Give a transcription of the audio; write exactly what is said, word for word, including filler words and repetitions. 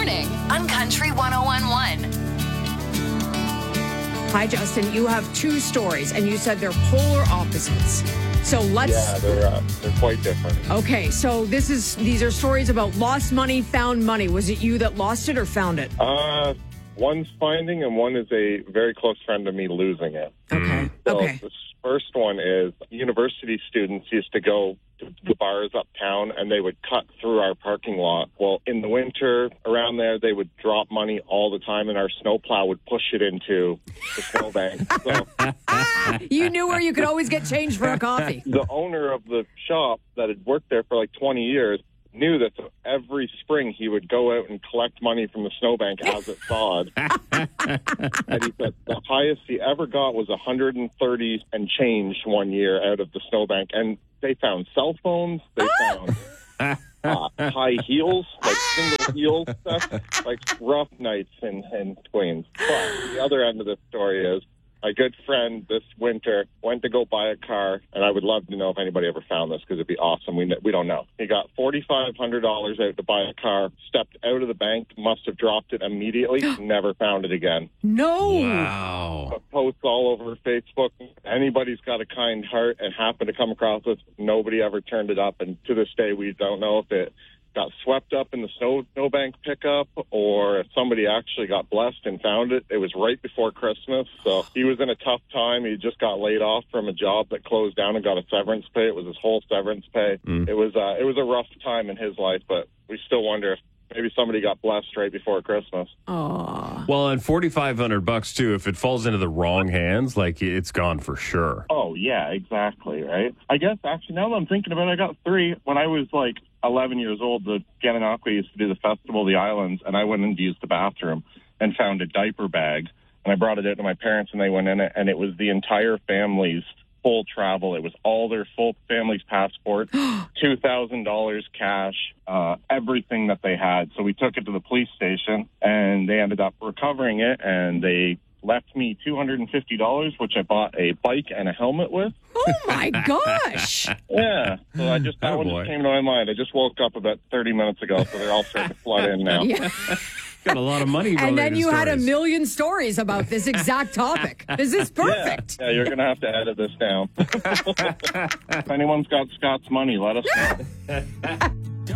morning on Country one oh one point one. Hi, Justin. You have two stories, and you said they're polar opposites. So let's. Yeah, they're uh, they're quite different. Okay, so this is these are stories about lost money, found money. Was it you that lost it or found it? Uh, one's finding, and one is a very close friend of me losing it. Okay. So Okay. the first one is university students used to go to the bars uptown, and they would cut through our parking lot. Well, in the winter around there, they would drop money all the time, and our snowplow would push it into the snowbank. So You knew where you could always get change for a coffee. the owner of the shop that had worked there for like twenty years knew that every spring he would go out and collect money from the snowbank as it thawed. And he said the highest he ever got was one hundred thirty and change one year out of the snowbank. And they found cell phones. They found uh, high heels, like single heel stuff, like rough nights in, in Queens. But the other end of the story is my good friend this winter went to go buy a car, and I would love to know if anybody ever found this because it'd be awesome. We we don't know. He got forty-five hundred dollars out to buy a car, stepped out of the bank, must have dropped it immediately, never found it again. No. Wow. Posts all over Facebook. Anybody's got a kind heart and happened to come across this. Nobody ever turned it up, and to this day, we don't know if it got swept up in the snow snowbank pickup or if somebody actually got blessed and found it. It was right before Christmas, so he was in a tough time. He just got laid off from a job that closed down and got a severance pay. It was his whole severance pay. Mm. It was uh, it was a rough time in his life, but we still wonder if maybe somebody got blessed right before Christmas. Oh. Well, and forty-five hundred bucks too. If it falls into the wrong hands, like it's gone for sure. Oh, yeah, exactly, right? I guess, actually, now that I'm thinking about it, I got three. When I was, like, eleven years old, the Gananoque used to do the Festival of the Islands, and I went in to use the bathroom and found a diaper bag. And I brought it out to my parents, and they went in it, and it was the entire family's full travel. It was all their full family's passport, two thousand dollars cash, uh, everything that they had. So we took it to the police station, and they ended up recovering it, and they left me two hundred fifty dollars, which I bought a bike and a helmet with. Oh, my gosh. Yeah. So I just, that Oh, one boy. just came to my mind. I just woke up about thirty minutes ago, so they're all starting to flood in now. Yeah. Got a lot of money. And then related you had a stories. million stories about this exact topic. This is perfect. Yeah, you're going to have to edit this down. If anyone's got Scott's money, let us know.